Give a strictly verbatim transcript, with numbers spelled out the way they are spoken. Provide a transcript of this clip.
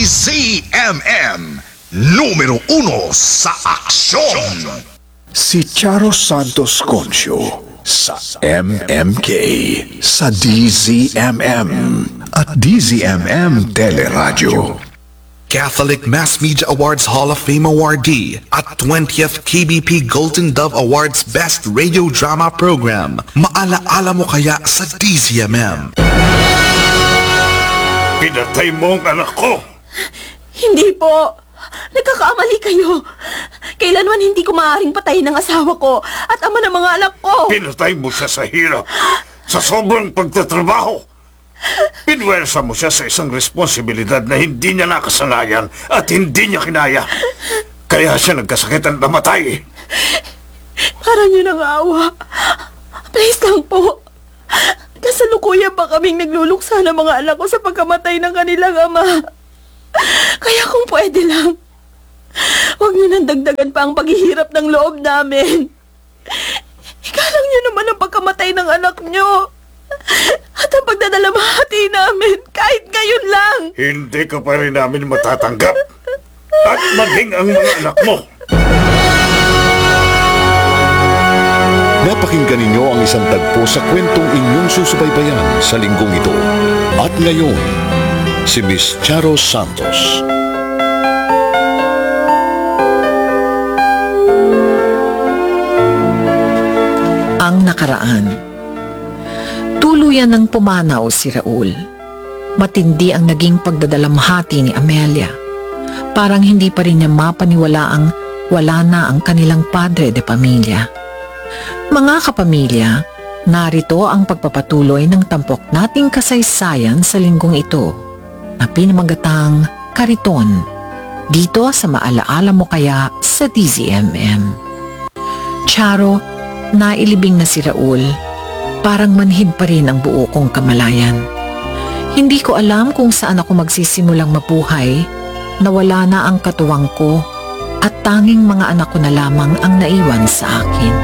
Z M M, numero uno sa aksyon. Si Charo Santos Concio sa M M K, sa D Z M M at D Z M M Teleradio. Catholic Mass Media Awards Hall of Fame awardee at twentieth K B P Golden Dove Awards Best Radio Drama Program. Maalaala mo kaya sa D Z M M? Pinatay mo ang anak ko! Hindi po. Nagkakamali kayo. Kailanman hindi ko maaaring patayin ang asawa ko at ama ng mga anak ko. Pinatay mo siya sa hirap, sa sobrang pagtatrabaho. Pinwersa mo siya sa isang responsibilidad na hindi niya nakasanayan at hindi niya kinaya. Kaya siya nagkasakit at namatay. Parang yun ang awa. Please lang po. Kasalukuyan pa kaming nagluluksa ng mga anak ko sa pagkamatay ng kanilang ama. Kaya kung pwede lang, huwag niyo nang dagdagan pa ang paghihirap ng loob namin. Ikalang niyo naman ang pagkamatay ng anak niyo. At ang pagdadalamhati namin, kahit ngayon lang. Hindi ka pa rin namin matatanggap. At maging ang mga anak mo. Napakinggan ninyo ang isang tagpo sa kwentong inyong susubaybayan sa linggong ito. At ngayon, si Miss Charo Santos. Ang nakaraan. Tuluyan ng pumanaw si Raul. Matindi ang naging pagdadalamhati ni Amelia. Parang hindi pa rin niya mapaniwalaang wala na ang kanilang padre de pamilya. Mga kapamilya, narito ang pagpapatuloy ng tampok nating kasaysayan sa linggong ito na pinamagatang Kariton, dito sa Maalaala Mo Kaya sa D Z M M. Charo, nailibing na si Raul. Parang manhid pa rin ang buo kong kamalayan. Hindi ko alam kung saan ako magsisimulang mabuhay na wala na ang katuwang ko at tanging mga anak ko na lamang ang naiwan sa akin.